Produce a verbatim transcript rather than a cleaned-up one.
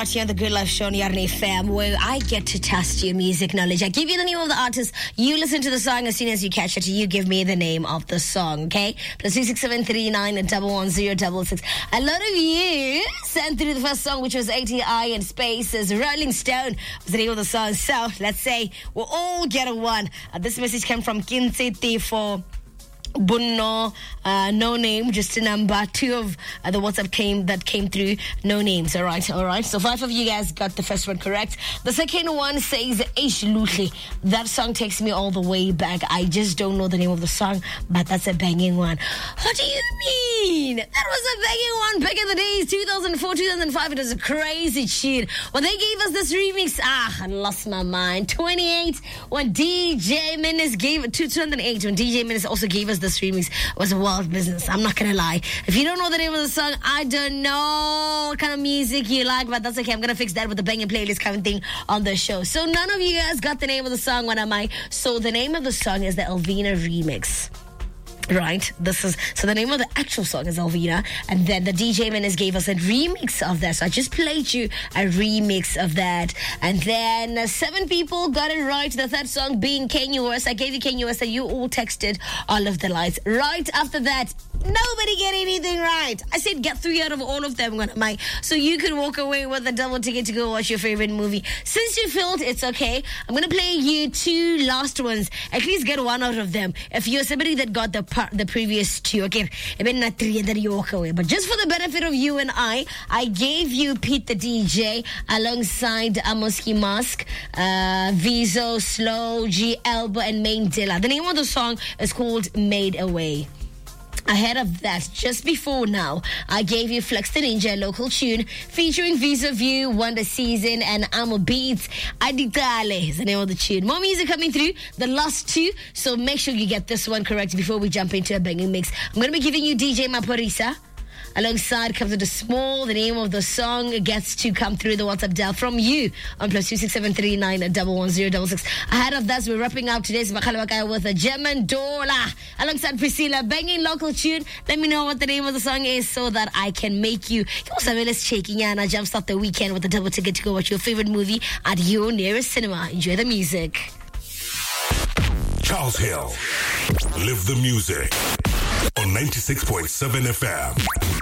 Here on the Good Life Show on Yarn F M, where I get to test your music knowledge. I give you the name of the artist, you listen to the song. As soon as you catch it, you give me the name of the song, okay? Plus two six seven three nine and double one zero double six. A lot of you sent through the first song, which was A T I and Space's Rolling Stone was the name of the song. So let's say we'll all get a one. Uh, this message came from Kinseti for Bunno, uh, no name, just a number. Two of uh, the WhatsApp came that came through, no names. All right, all right. So five of you guys got the first one correct. The second one says Ish Lutley. That song takes me all the way back. I just don't know the name of the song, but that's a banging one. What do you mean? That was a banging one back in the days, two thousand four, two thousand five. It was a crazy shit. When they gave us this remix, ah, I lost my mind. twenty-eight when D J Menace gave two thousand eight when D J Menace also gave us this remix was a wild business. I'm not gonna lie. If you don't know the name of the song, I don't know what kind of music you like, but that's okay. I'm gonna fix that with the banging playlist kind of thing on the show. So none of you guys got the name of the song. What am I? So the name of the song is the Elvina remix. Right, this is so the name of the actual song is Elvina, and then the D J Menace gave us a remix of that. So I just played you a remix of that, and then uh, seven people got it right. The third song being Kanye West. I gave you Kanye West, and you all texted all of the lights. Right after that, nobody get anything right. I said get three out of all of them, Mike, so you can walk away with a double ticket to go watch your favorite movie. Since you felt it's okay, I'm gonna play you two last ones. At least get one out of them. If you're somebody that got the part, the previous two, okay, I mean not three, and then you walk away. But just for the benefit of you and I, I gave you Pete the D J alongside Amoski Mask, uh, Vizo, Slow, G Elba, and Main Dilla. The name of the song is called Made Away. Ahead of that, just before now, I gave you Flex the Ninja, local tune, featuring Visa View, Wonder Season, and Amo Beats. Aditale is the name of the tune. More music coming through, the last two, so make sure you get this one correct before we jump into a banging mix. I'm going to be giving you D J Maporisa. Alongside comes the small. The name of the song gets to come through the WhatsApp dial from you on plus two six seven three nine double one zero double six. Ahead of that, we're wrapping up today's Bakhalawakaya with a German Dola alongside Priscilla, banging local tune. Let me know what the name of the song is so that I can make you. Let's shaking and I jumpstart the weekend with a double ticket to go watch your favorite movie at your nearest cinema. Enjoy the music. Charles Hill, live the music on ninety-six point seven F M.